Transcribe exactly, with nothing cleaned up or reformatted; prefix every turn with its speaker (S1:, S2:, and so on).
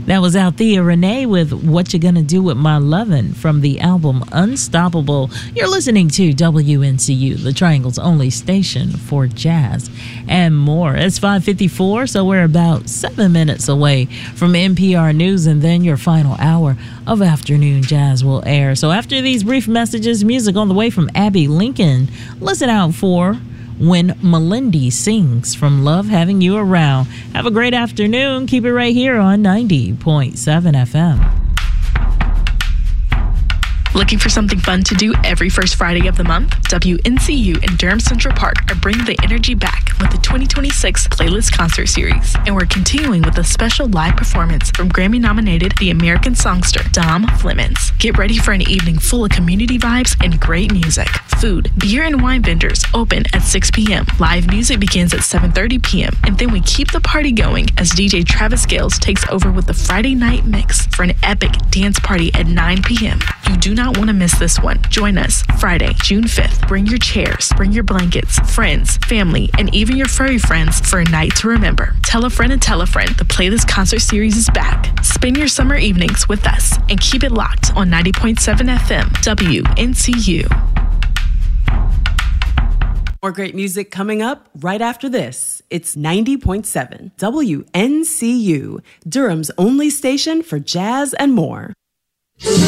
S1: That was Althea Renee with What You Gonna Do With My Lovin' from the album Unstoppable. You're listening to W N C U, the Triangle's only station for jazz and more. It's five fifty-four, so we're about seven minutes away from N P R News, and then your final hour of afternoon jazz will air. So after these brief messages, music on the way from Abby Lincoln. Listen out for When Melindy Sings from Love Having You Around. Have a great afternoon. Keep it right here on ninety point seven F M.
S2: Looking for something fun to do every first Friday of the month? W N C U and Durham Central Park are bringing the energy back with the twenty twenty-six Playlist Concert Series. And we're continuing with a special live performance from Grammy-nominated The American songster Dom Flemons. Get ready for an evening full of community vibes and great music. Food, beer, and wine vendors open at six p.m. Live music begins at seven thirty p.m. And then we keep the party going as D J Travis Gales takes over with the Friday night mix for an epic dance party at nine p.m. You do not want to miss this one. Join us Friday, June fifth. Bring your chairs, bring your blankets, friends, family, and even your furry friends for a night to remember. Tell a friend and tell a friend the Playlist Concert Series is back. Spend your summer evenings with us and keep it locked on ninety point seven F M W N C U.
S3: More great music coming up right after this. It's ninety point seven W N C U, Durham's only station for jazz and more.